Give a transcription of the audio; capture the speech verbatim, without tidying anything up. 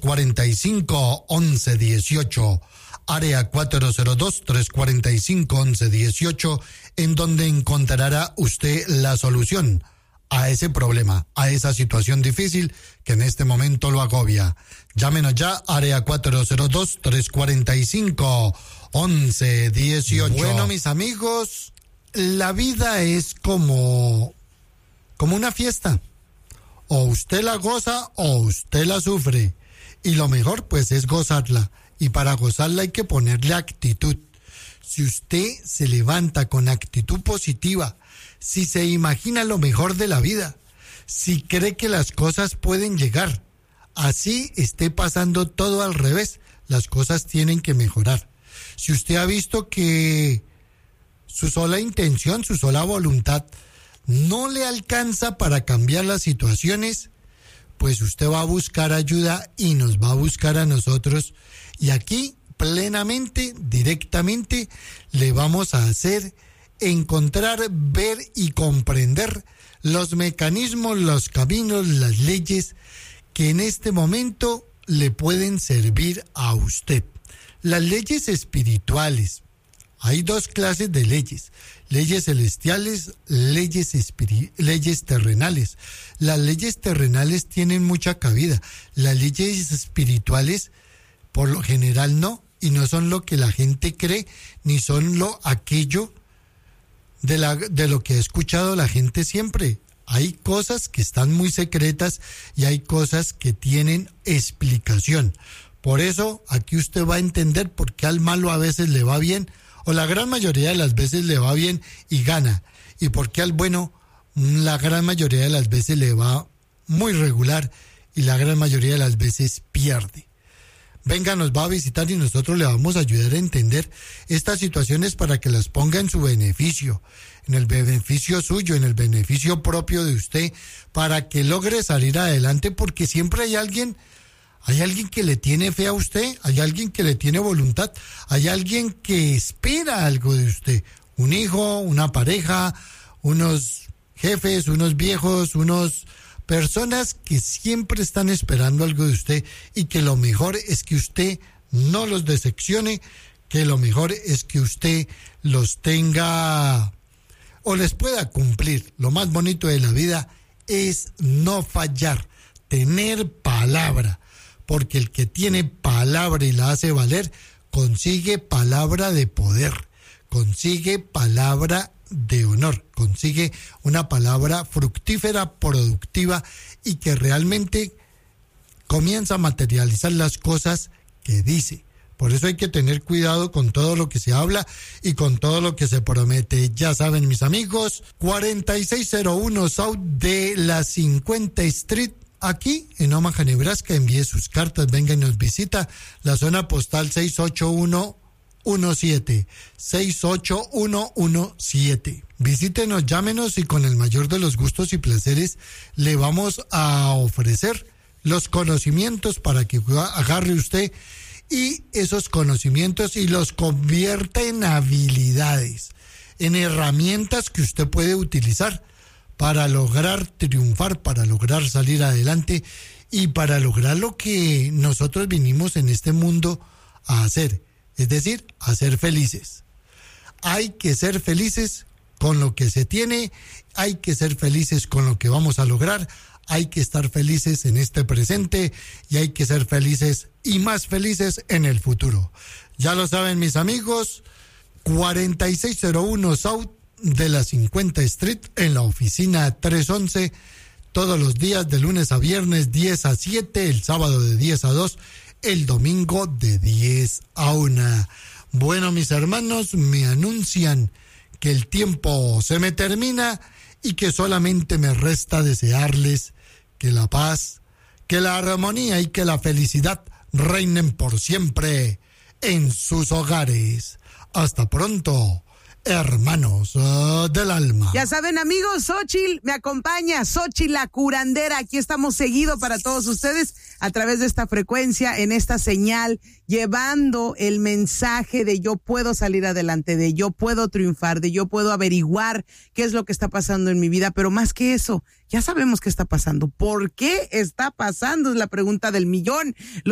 cuatro cinco, once dieciocho. Área cuatro cero dos, tres cuatro cinco, once dieciocho, en donde encontrará usted la solución a ese problema, a esa situación difícil que en este momento lo agobia. Llámenos ya, área cuatro cero dos, tres cuatro cinco, once dieciocho. Bueno, mis amigos, la vida es como, como una fiesta. O usted la goza o usted la sufre. Y lo mejor, pues, es gozarla. Y para gozarla hay que ponerle actitud. Si usted se levanta con actitud positiva, si se imagina lo mejor de la vida, si cree que las cosas pueden llegar, así esté pasando todo al revés, las cosas tienen que mejorar. Si usted ha visto que su sola intención, su sola voluntad no le alcanza para cambiar las situaciones, pues usted va a buscar ayuda y nos va a buscar a nosotros. Y aquí, plenamente, directamente, le vamos a hacer encontrar, ver y comprender los mecanismos, los caminos, las leyes que en este momento le pueden servir a usted. Las leyes espirituales. Hay dos clases de leyes, leyes celestiales, leyes espiri- leyes terrenales. Las leyes terrenales tienen mucha cabida, las leyes espirituales por lo general no, y no son lo que la gente cree, ni son lo aquello de, la, de lo que ha escuchado la gente siempre. Hay cosas que están muy secretas y hay cosas que tienen explicación. Por eso aquí usted va a entender por qué al malo a veces le va bien, o la gran mayoría de las veces le va bien y gana, y por qué al bueno la gran mayoría de las veces le va muy regular y la gran mayoría de las veces pierde. Venga, nos va a visitar y nosotros le vamos a ayudar a entender estas situaciones para que las ponga en su beneficio, en el beneficio suyo, en el beneficio propio de usted, para que logre salir adelante, porque siempre hay alguien, hay alguien que le tiene fe a usted, hay alguien que le tiene voluntad, hay alguien que espera algo de usted, un hijo, una pareja, unos jefes, unos viejos, unos personas que siempre están esperando algo de usted, y que lo mejor es que usted no los decepcione, que lo mejor es que usted los tenga o les pueda cumplir. Lo más bonito de la vida es no fallar, tener palabra, porque el que tiene palabra y la hace valer, consigue palabra de poder, consigue palabra de honor, consigue una palabra fructífera, productiva, y que realmente comienza a materializar las cosas que dice. Por eso hay que tener cuidado con todo lo que se habla y con todo lo que se promete. Ya saben, mis amigos, cuarenta y seis cero uno South de la cincuenta Street, aquí en Omaha, Nebraska. Envíe sus cartas, venga y nos visita. La zona postal seis ocho uno uno siete, seis ocho uno uno siete. Visítenos, llámenos y con el mayor de los gustos y placeres le vamos a ofrecer los conocimientos para que agarre usted y esos conocimientos y los convierta en habilidades, en herramientas que usted puede utilizar para lograr triunfar, para lograr salir adelante y para lograr lo que nosotros vinimos en este mundo a hacer. Es decir, a ser felices. Hay que ser felices con lo que se tiene, hay que ser felices con lo que vamos a lograr, hay que estar felices en este presente y hay que ser felices y más felices en el futuro. Ya lo saben, mis amigos, cuarenta y seis cero uno South de la cincuenta Street en la oficina trescientos once, todos los días de lunes a viernes diez a siete, el sábado de diez a dos, el domingo de diez a una. Bueno, mis hermanos, me anuncian que el tiempo se me termina y que solamente me resta desearles que la paz, que la armonía y que la felicidad reinen por siempre en sus hogares. Hasta pronto, hermanos uh, del alma. Ya saben, amigos, Xóchitl me acompaña, Xóchitl la curandera. Aquí estamos seguido para todos ustedes a través de esta frecuencia, en esta señal, llevando el mensaje de yo puedo salir adelante, de yo puedo triunfar, de yo puedo averiguar qué es lo que está pasando en mi vida. Pero más que eso, ya sabemos qué está pasando. ¿Por qué está pasando? Es la pregunta del millón.